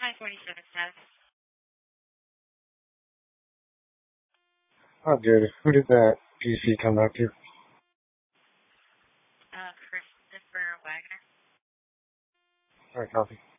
547 status. Oh, good. Who did that PC come up to? Christopher Wagner. All right, copy.